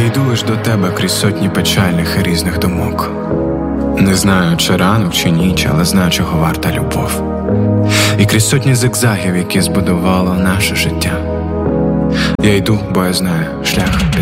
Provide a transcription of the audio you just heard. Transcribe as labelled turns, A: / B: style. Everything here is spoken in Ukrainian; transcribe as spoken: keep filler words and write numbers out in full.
A: йду аж до тебе крізь сотні печальних і різних думок. Не знаю, чи ранок, чи ніч, але знаю, чого варта любов. І крізь сотні зигзагів, які збудувало наше життя. Я йду, бо я знаю шлях.